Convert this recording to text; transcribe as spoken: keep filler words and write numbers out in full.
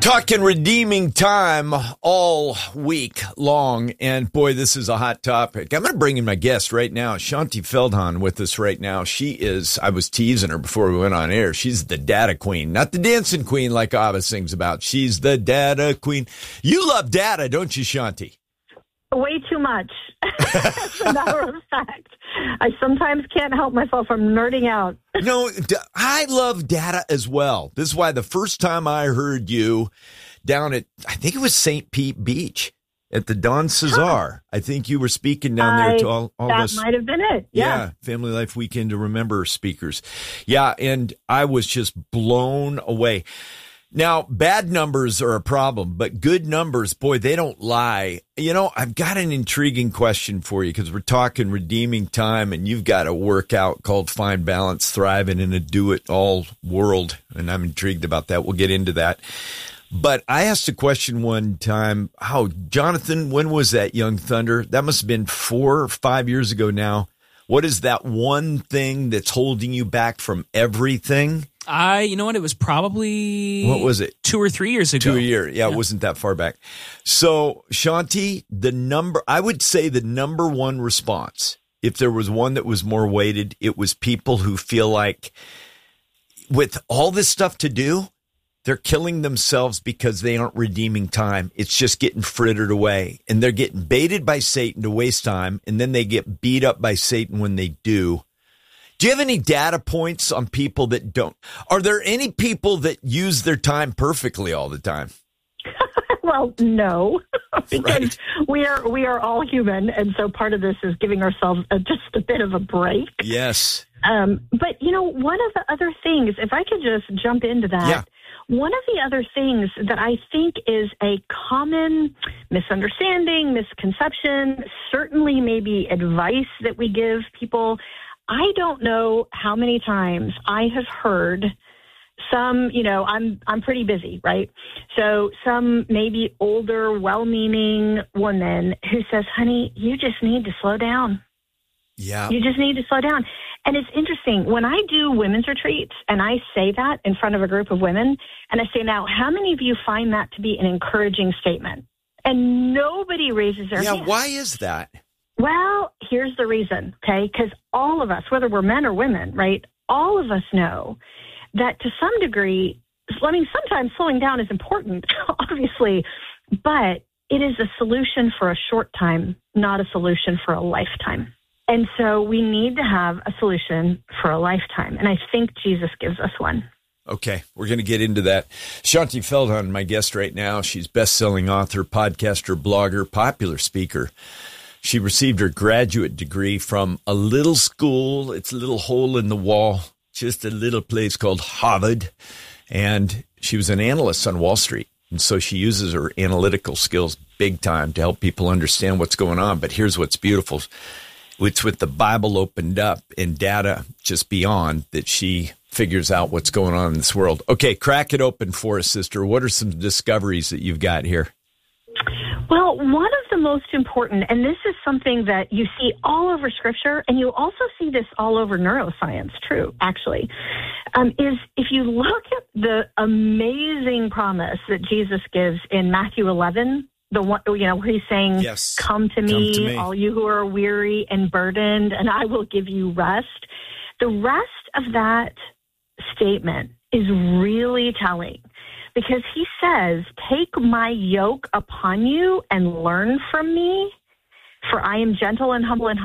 Talking redeeming time all week long, and boy, this is a hot topic. I'm going to bring in my guest right now, Shaunti Feldhahn, with us right now. She is, I was teasing her before we went on air, she's the data queen, not the dancing queen like Abba sings about. She's the data queen. You love data, don't you, Shaunti? Way too much. As a matter of fact, I sometimes can't help myself from nerding out. No, I love data as well. This is why the first time I heard you down at, I think it was Saint Pete Beach at the Don Cesar. Huh. I think you were speaking down there I, to all, all that this. That might have been it. Yeah. yeah. Family Life Weekend to Remember speakers. Yeah. And I was just blown away. Now, bad numbers are a problem, but good numbers, boy, they don't lie. You know, I've got an intriguing question for you because we're talking redeeming time, and you've got a workout called Find Balance, Thriving in a Do-It-All World, and I'm intrigued about that. We'll get into that. But I asked a question one time, oh, Jonathan, when was that, Young Thunder? That must have been four or five years ago now. What is that one thing that's holding you back from everything? I, you know what? It was probably what was it? Two or three years ago. Two a year, yeah, yeah. It wasn't that far back. So, Shaunti, the number, I would say the number one response, if there was one that was more weighted, it was people who feel like with all this stuff to do, they're killing themselves because they aren't redeeming time. It's just getting frittered away, and they're getting baited by Satan to waste time, and then they get beat up by Satan when they do. Do you have any data points on people that don't? Are there any people that use their time perfectly all the time? Well, no, because right. we are we are all human, and so part of this is giving ourselves a, just a bit of a break. Yes. Um, but, you know, one of the other things, if I could just jump into that, yeah. one of the other things that I think is a common misunderstanding, misconception, certainly maybe advice that we give people, I don't know how many times I have heard some, you know, I'm I'm pretty busy, right? So some maybe older, well-meaning woman who says, honey, you just need to slow down. Yeah. You just need to slow down. And it's interesting, when I do women's retreats and I say that in front of a group of women, and I say, now, how many of you find that to be an encouraging statement? And nobody raises their yeah, hand. Why is that? Well, here's the reason, okay? Because all of us, whether we're men or women, right, all of us know that to some degree, I mean, sometimes slowing down is important, obviously, but it is a solution for a short time, not a solution for a lifetime. And so we need to have a solution for a lifetime. And I think Jesus gives us one. Okay, we're going to get into that. Shaunti Feldhahn, my guest right now. She's best-selling author, podcaster, blogger, popular speaker. She received her graduate degree from a little school. It's a little hole in the wall, just a little place called Harvard. And she was an analyst on Wall Street. And so she uses her analytical skills big time to help people understand what's going on. But here's what's beautiful. It's with the Bible opened up and data just beyond that she figures out what's going on in this world. Okay, crack it open for us, sister. What are some discoveries that you've got here? Well, one of the most important, and this is something that you see all over Scripture, and you also see this all over neuroscience, true, actually, um, is if you look at the amazing promise that Jesus gives in Matthew eleven, the one, you know, where he's saying, yes. come, to me, come to me, all you who are weary and burdened, and I will give you rest. The rest of that statement is really telling because he says, take my yoke upon you and learn from me, for I am gentle and humble in